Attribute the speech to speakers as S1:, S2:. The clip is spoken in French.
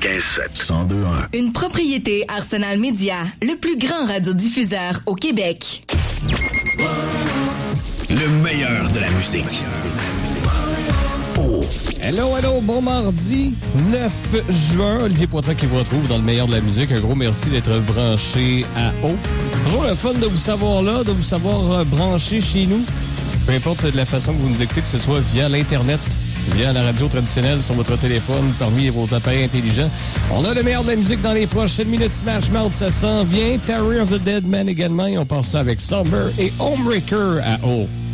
S1: 95.7. 102.1.
S2: Une propriété Arsenal Média, le plus grand radiodiffuseur au Québec.
S1: Le meilleur de la musique. Oh.
S3: Hello, bon mardi, 9 juin. Olivier Poitras qui vous retrouve dans le meilleur de la musique. Un gros merci d'être branché à haut. Toujours le fun de vous savoir là, de vous savoir branché chez nous. Peu importe de la façon que vous nous écoutez, que ce soit via l'Internet, via la radio traditionnelle, sur votre téléphone, parmi vos appareils intelligents. On a le meilleur de la musique dans les prochaines minutes. Smash Mouth, ça s'en vient. Terror of the Dead Man également. Et on part ça avec Summer et Homebreaker à haut.